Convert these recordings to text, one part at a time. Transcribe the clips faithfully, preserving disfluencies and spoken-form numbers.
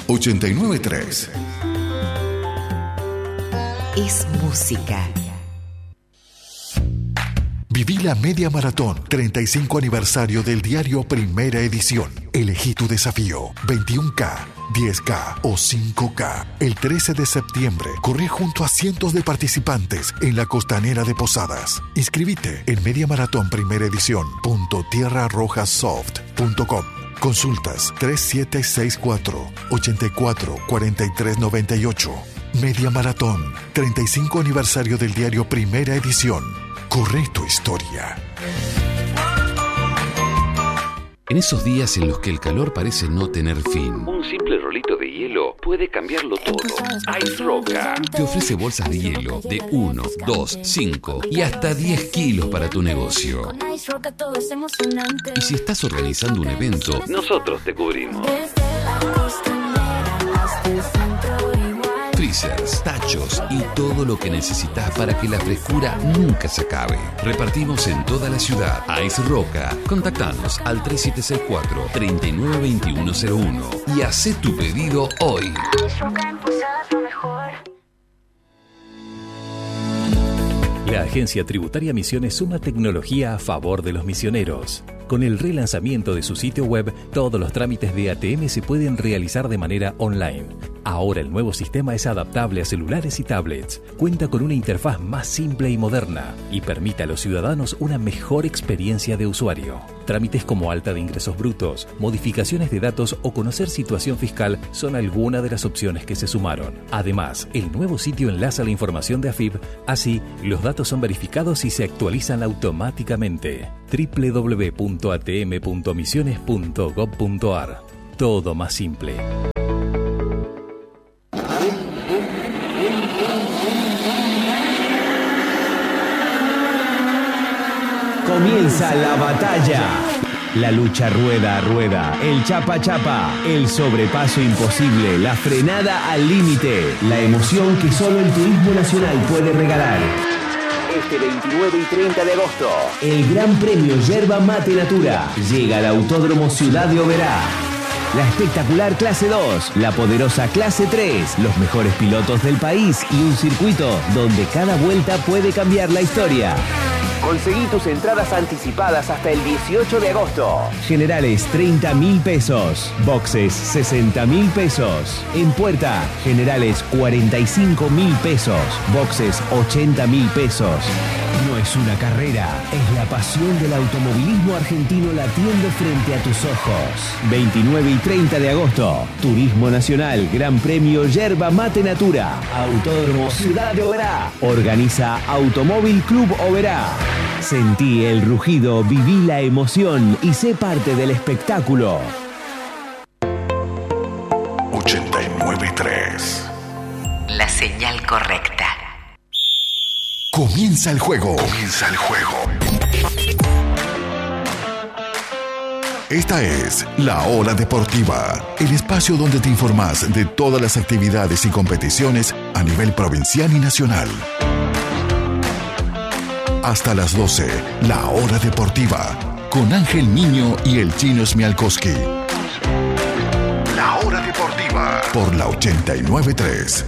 ochenta y nueve punto tres. Es música. Viví la media maratón, treinta y cinco aniversario del diario Primera Edición. Elegí tu desafío, veintiuno K, diez K o cinco K. El trece de septiembre, corrí junto a cientos de participantes en la costanera de Posadas. Inscribite en mediamaratón primera edición punto tierra roja soft punto com. Consultas tres siete seis cuatro, ocho cuatro, cuatro tres nueve ocho. Media Maratón, treinta y cinco aniversario del diario Primera Edición. Corre tu historia. En esos días en los que el calor parece no tener fin, un simple rolito de hielo puede cambiarlo todo. Ice Roca te ofrece bolsas de hielo de uno, dos, cinco y hasta diez kilos para tu negocio. Y si estás organizando un evento, nosotros te cubrimos. Freezers, tachos y todo lo que necesitas para que la frescura nunca se acabe. Repartimos en toda la ciudad. Ice Roca. Contactanos al tres siete seis cuatro, tres nueve dos uno cero uno y haz tu pedido hoy. La Agencia Tributaria Misiones suma tecnología a favor de los misioneros. Con el relanzamiento de su sitio web, todos los trámites de A T M se pueden realizar de manera online. Ahora el nuevo sistema es adaptable a celulares y tablets, cuenta con una interfaz más simple y moderna y permite a los ciudadanos una mejor experiencia de usuario. Trámites como alta de ingresos brutos, modificaciones de datos o conocer situación fiscal son algunas de las opciones que se sumaron. Además, el nuevo sitio enlaza la información de A F I B, así los datos son verificados y se actualizan automáticamente. doble u doble u doble u punto a t m punto misiones punto gob punto a r. Todo más simple. Comienza la batalla. La lucha rueda a rueda, el chapa chapa, el sobrepaso imposible, la frenada al límite, la emoción que solo el turismo nacional puede regalar. Este veintinueve y treinta de agosto, el Gran Premio Yerba Mate Natura llega al Autódromo Ciudad de Oberá. La espectacular clase dos, la poderosa clase tres, los mejores pilotos del país y un circuito donde cada vuelta puede cambiar la historia. Conseguí tus entradas anticipadas hasta el dieciocho de agosto. Generales treinta mil pesos. Boxes sesenta mil pesos. En puerta, generales cuarenta y cinco mil pesos. Boxes ochenta mil pesos. No es una carrera, es la pasión del automovilismo argentino latiendo frente a tus ojos. veintinueve y treinta de agosto, Turismo Nacional, Gran Premio Yerba Mate Natura, Autódromo Ciudad de Oberá. Organiza Automóvil Club Oberá. Sentí el rugido, viví la emoción y sé parte del espectáculo. ochenta y nueve punto tres. La señal correcta. Comienza el juego. Comienza el juego. Esta es La Hora Deportiva, el espacio donde te informás de todas las actividades y competiciones a nivel provincial y nacional. Hasta las doce, La Hora Deportiva, con Ángel Niño y el Chino Smialkowski. La Hora Deportiva, por la ochenta y nueve punto tres.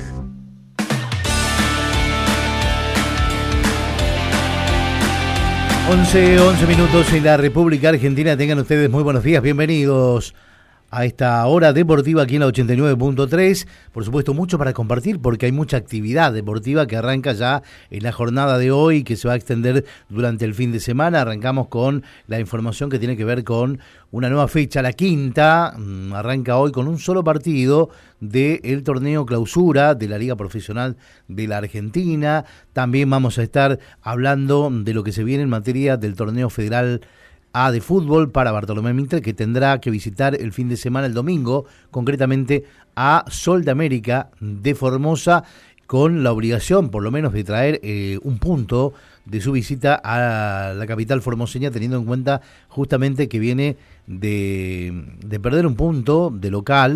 once, once minutos en la República Argentina. Tengan ustedes muy buenos días, bienvenidos a esta hora deportiva aquí en la ochenta y nueve punto tres. Por supuesto, mucho para compartir porque hay mucha actividad deportiva que arranca ya en la jornada de hoy, que se va a extender durante el fin de semana. Arrancamos con la información que tiene que ver con una nueva fecha, la quinta. Arranca hoy con un solo partido del torneo clausura de la Liga Profesional de la Argentina. También vamos a estar hablando de lo que se viene en materia del torneo federal A de fútbol para Bartolomé Mitre, que tendrá que visitar el fin de semana, el domingo, concretamente a Sol de América de Formosa, con la obligación, por lo menos, de traer eh, un punto de su visita a la capital formoseña, teniendo en cuenta justamente que viene de, de perder un punto de local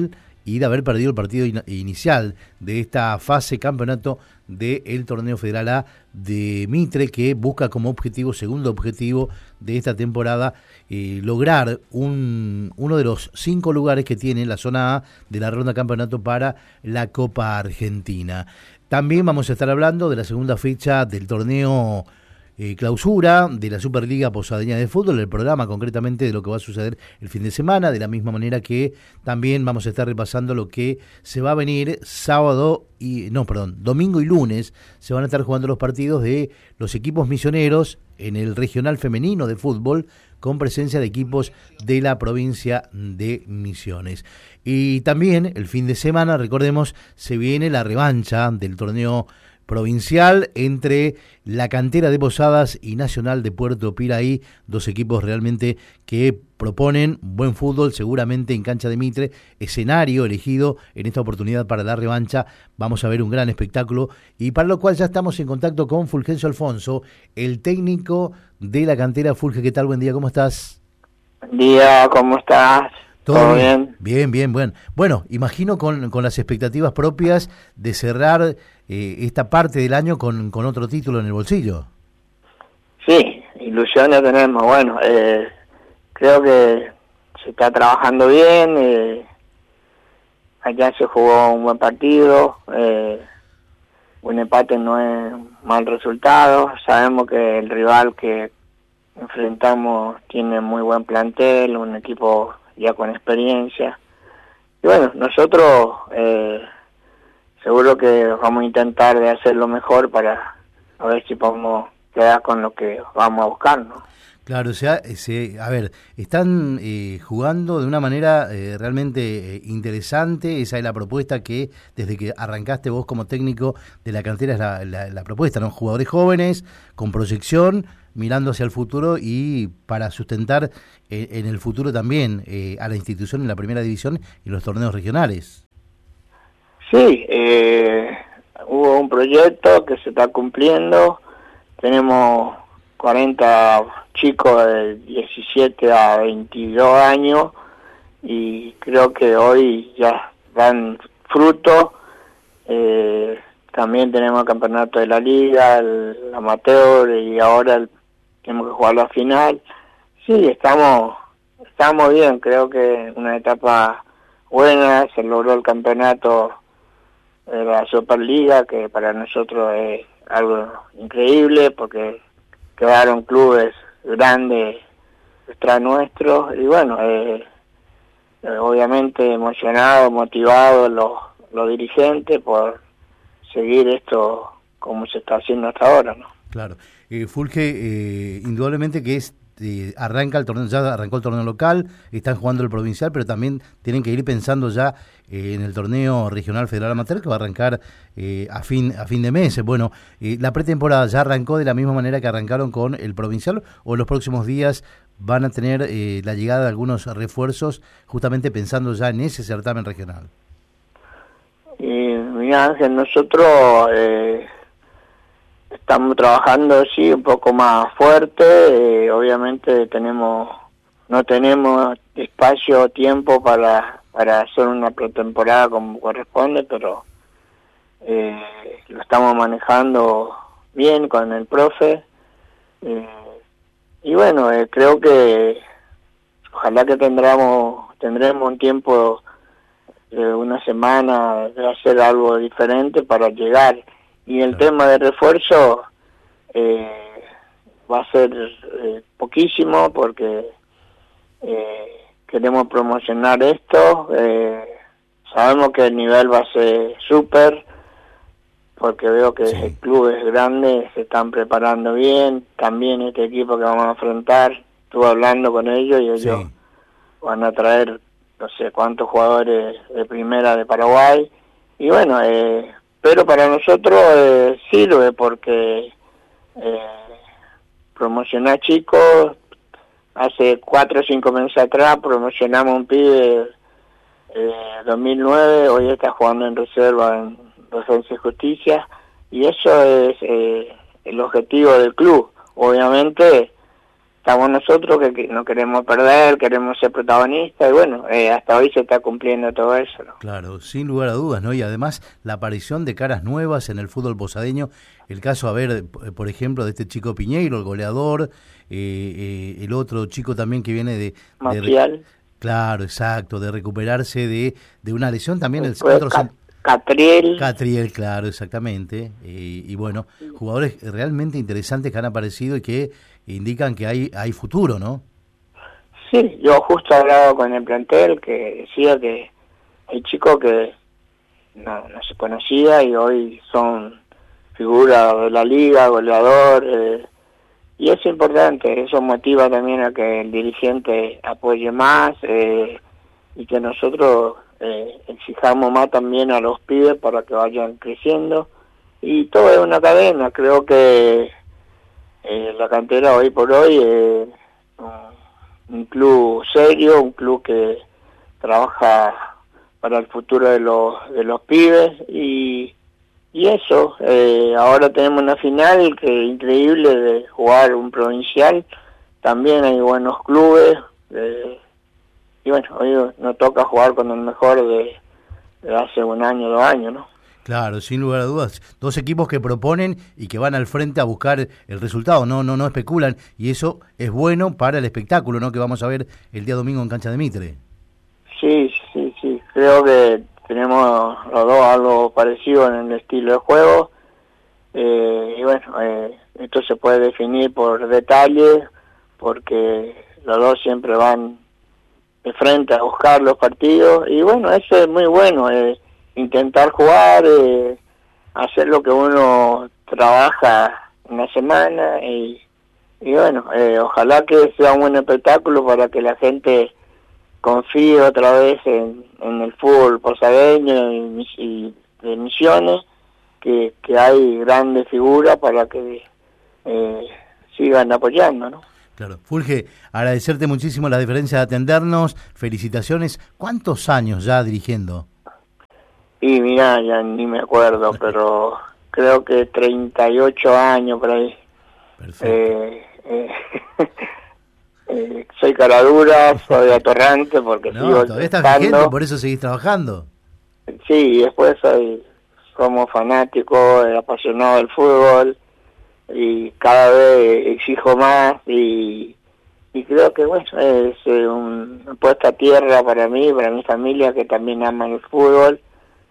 y de haber perdido el partido in- inicial de esta fase campeonato del torneo Federal A de Mitre, que busca como objetivo, segundo objetivo de esta temporada, eh, lograr un uno de los cinco lugares que tiene la zona A de la ronda campeonato para la Copa Argentina. También vamos a estar hablando de la segunda fecha del torneo Eh, clausura de la Superliga Posadeña de Fútbol, el programa concretamente de lo que va a suceder el fin de semana, de la misma manera que también vamos a estar repasando lo que se va a venir sábado y, no, perdón, domingo y lunes. Se van a estar jugando los partidos de los equipos misioneros en el regional femenino de fútbol, con presencia de equipos de la provincia de Misiones. Y también el fin de semana, recordemos, se viene la revancha del torneo provincial entre la Cantera de Posadas y Nacional de Puerto Piraí, dos equipos realmente que proponen buen fútbol, seguramente en cancha de Mitre, escenario elegido en esta oportunidad para la revancha. Vamos a ver un gran espectáculo, y para lo cual ya estamos en contacto con Fulgencio Alfonso, el técnico de la Cantera. Fulge, ¿qué tal? Buen día, ¿cómo estás? Buen día, ¿cómo estás? ¿Todo, ¿Todo bien? bien? Bien, bien, bueno. Bueno, imagino con, con las expectativas propias de cerrar eh, esta parte del año con, con otro título en el bolsillo. Sí, ilusiones tenemos. Bueno, eh, creo que se está trabajando bien. Eh, allá se jugó un buen partido. Eh, un empate no es mal resultado. Sabemos que el rival que enfrentamos tiene muy buen plantel, un equipo ya con experiencia. Y bueno, nosotros eh, seguro que vamos a intentar de hacer lo mejor para a ver si podemos quedar con lo que vamos a buscar, ¿no? Claro, o sea, se, a ver, están eh, jugando de una manera eh, realmente eh, interesante. Esa es la propuesta que desde que arrancaste vos como técnico de la cantera es la, la, la propuesta, ¿no? Jugadores jóvenes, con proyección, mirando hacia el futuro y para sustentar eh, en el futuro también eh, a la institución en la primera división y los torneos regionales. Sí, eh, hubo un proyecto que se está cumpliendo. Tenemos cuarenta chicos de diecisiete a veintidós años y creo que hoy ya dan fruto. Eh, también tenemos el campeonato de la liga, el amateur, y ahora el, tenemos que jugar la final. Sí, estamos estamos bien, creo que una etapa buena. Se logró el campeonato de la Superliga, que para nosotros es algo increíble porque quedaron clubes grandes detrás nuestros, y bueno, eh, eh, obviamente emocionados, motivados los, los dirigentes por seguir esto como se está haciendo hasta ahora, ¿no? Claro. Eh, Fulge, eh, indudablemente que es eh, arranca el torneo, ya arrancó el torneo local, están jugando el provincial, pero también tienen que ir pensando ya eh, en el torneo regional federal amateur que va a arrancar eh, a fin a fin de mes. Bueno, eh, la pretemporada ya arrancó de la misma manera que arrancaron con el provincial, o en los próximos días van a tener eh, la llegada de algunos refuerzos justamente pensando ya en ese certamen regional. Y mira, Ángel, nosotros eh, estamos trabajando sí un poco más fuerte. Eh, obviamente tenemos no tenemos espacio o tiempo para para hacer una pretemporada como corresponde, pero eh, lo estamos manejando bien con el profe. Eh, y bueno, eh, creo que ojalá que tendremos tendremos un tiempo de una semana de hacer algo diferente para llegar. Y el tema de refuerzo eh, va a ser eh, poquísimo porque eh, queremos promocionar esto. Eh, sabemos que el nivel va a ser súper porque veo que sí. Clubes grandes se están preparando bien. También este equipo que vamos a enfrentar, estuve hablando con ellos y ellos sí. van a traer no sé cuántos jugadores de primera de Paraguay. Y bueno, eh, pero para nosotros eh, sirve porque eh, promocionar chicos. Hace cuatro o cinco meses atrás promocionamos un pibe eh, dos mil nueve, hoy está jugando en reserva en Defensa y Justicia, y eso es eh, el objetivo del club. Obviamente estamos nosotros que, que no queremos perder, queremos ser protagonistas, y bueno, eh, hasta hoy se está cumpliendo todo eso, ¿no? Claro, sin lugar a dudas, ¿no? Y además la aparición de caras nuevas en el fútbol posadeño, el caso, a ver, por ejemplo, de este chico Piñeiro, el goleador, eh, eh, el otro chico también que viene de... Maciel. De, claro, exacto, de recuperarse de, de una lesión también. El otro Cat, Catriel. Catriel, claro, exactamente. Y, y bueno, jugadores realmente interesantes que han aparecido y que indican que hay hay futuro, ¿no? Sí, yo justo he hablado con el plantel que decía que hay chicos que no, no se conocía y hoy son figuras de la liga, goleador, eh, y eso es importante, eso motiva también a que el dirigente apoye más eh, y que nosotros eh, exijamos más también a los pibes para que vayan creciendo, y todo es una cadena. Creo que eh, la cantera hoy por hoy es un, un club serio, un club que trabaja para el futuro de los de los pibes, y y eso, eh, ahora tenemos una final que es increíble de jugar un provincial, también hay buenos clubes, eh, y bueno, hoy nos toca jugar con el mejor de, de hace un año, dos años, ¿no? Claro, sin lugar a dudas, dos equipos que proponen y que van al frente a buscar el resultado, no no no especulan, y eso es bueno para el espectáculo, ¿no?, que vamos a ver el día domingo en Cancha de Mitre. Sí, sí, sí, creo que tenemos los dos algo parecido en el estilo de juego, eh, y bueno, eh, esto se puede definir por detalles, porque los dos siempre van de frente a buscar los partidos, y bueno, eso es muy bueno, eh, intentar jugar, eh, hacer lo que uno trabaja en la semana, y, y bueno, eh, ojalá que sea un buen espectáculo para que la gente confíe otra vez en, en el fútbol posadeño y, y de Misiones, que, que hay grandes figuras para que eh, sigan apoyando, ¿no? Claro. Fulge, agradecerte muchísimo la diferencia de atendernos, felicitaciones. ¿Cuántos años ya dirigiendo? Y mira, ya ni me acuerdo, pero creo que treinta y ocho años por ahí. Perfecto. Eh, eh, Eh, soy caradura, soy atorrante porque no, sigo todavía estás vigente, por eso seguís trabajando. Sí, y después soy como fanático, eh, apasionado del fútbol, y cada vez exijo más, y, y creo que bueno, es eh, un, una puesta a tierra para mí, para mi familia que también aman el fútbol,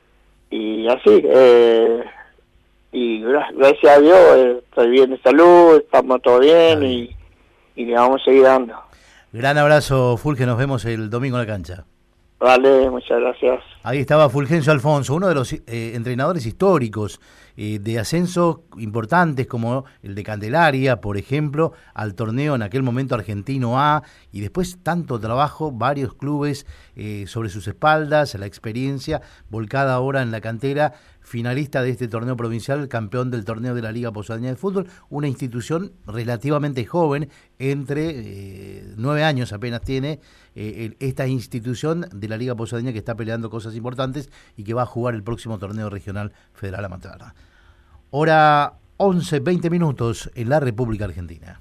y así, eh, y gracias a Dios eh, estoy bien de salud, estamos todo bien, y y le vamos a seguir dando. Gran abrazo, Fulge, nos vemos el domingo en la cancha. Vale, muchas gracias. Ahí estaba Fulgencio Alfonso, uno de los eh, entrenadores históricos eh, de ascensos importantes, como el de Candelaria, por ejemplo, al torneo en aquel momento argentino A, y después tanto trabajo, varios clubes eh, sobre sus espaldas, la experiencia volcada ahora en la cantera, finalista de este torneo provincial, campeón del torneo de la Liga Posadeña de Fútbol, una institución relativamente joven, entre eh, nueve años apenas tiene eh, esta institución de la Liga Posadeña, que está peleando cosas importantes y que va a jugar el próximo torneo regional federal amateur. Hora once, veinte minutos en la República Argentina.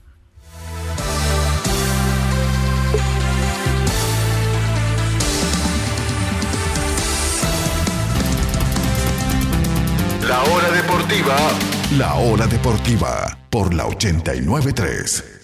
La hora deportiva. La hora deportiva por la ochenta y nueve punto tres.